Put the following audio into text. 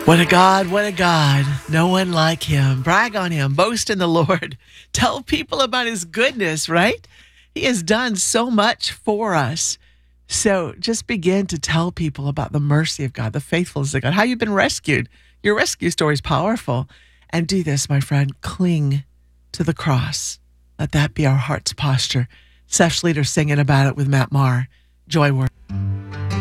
What a God, what a God. No one like him. Brag on him, boast in the Lord. Tell people about his goodness, right? He has done so much for us. So just begin to tell people about the mercy of God, the faithfulness of God, how you've been rescued. Your rescue story is powerful. And do this, my friend, cling to the cross. Let that be our heart's posture. Seth Schleter singing about it with Matt Maher. Joy Word.